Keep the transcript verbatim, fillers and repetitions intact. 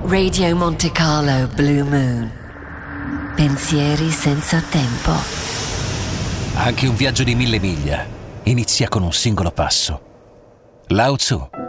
Radio Monte Carlo Blue Moon. Pensieri senza tempo. Anche un viaggio di mille miglia inizia con un singolo passo. Lao Tzu.